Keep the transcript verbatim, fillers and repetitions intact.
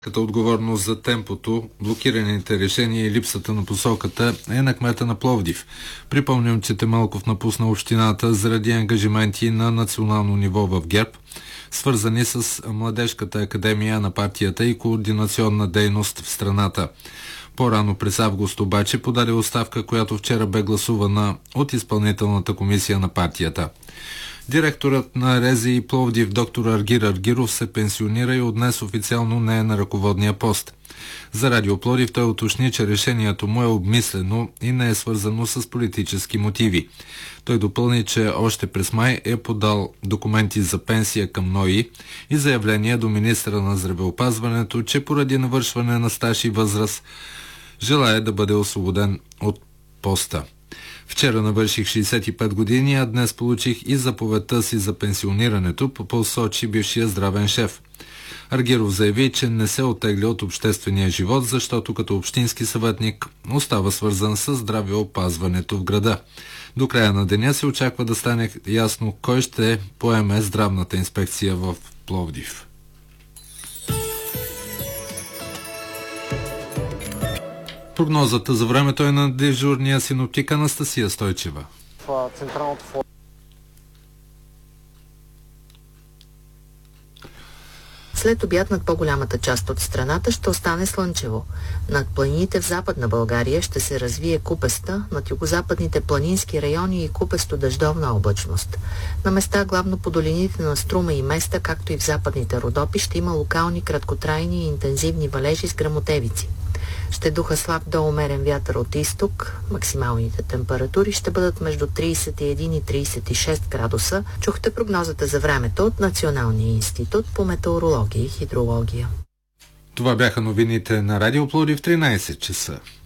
Като отговорност за темпото, блокираните решения и липсата на посоката е на кмета на Пловдив. Припомням, че Темелков напусна общината заради ангажименти на национално ниво в ГЕРБ, свързани с Младежката академия на партията и координационна дейност в страната. По-рано през август обаче подаде оставка, която вчера бе гласувана от изпълнителната комисия на партията. Директорът на РЗИ Пловдив доктор Аргир Аргиров се пенсионира и от днес официално не е на ръководния пост. За Радио Пловдив той уточни, че решението му е обмислено и не е свързано с политически мотиви. Той допълни, че още през май е подал документи за пенсия към НОИ и заявление до министра на здравеопазването, че поради навършване на стаж и възраст желае да бъде освободен от поста. Вчера навърших шейсет и пет години, а днес получих и заповедта си за пенсионирането, посочи бившия здравен шеф. Аргиров заяви, че не се оттегля от обществения живот, защото като общински съветник остава свързан с здравеопазването в града. До края на деня се очаква да стане ясно кой ще поеме здравната инспекция в Пловдив. Прогнозата за времето е на дежурния синоптик Анастасия Стойчева. След обяд над по-голямата част от страната ще остане слънчево. Над планините в Западна България ще се развие купеста, над югозападните планински райони и купесто дъждовна облачност. На места, главно по долините на Струма и Места, както и в западните Родопи, ще има локални краткотрайни и интензивни валежи с гръмотевици. Ще духа слаб до умерен вятър от изток. Максималните температури ще бъдат между трийсет и един и трийсет и шест градуса. Чухте прогнозата за времето от Националния институт по метеорология и хидрология. Това бяха новините на Радио Пловдив в тринайсет часа.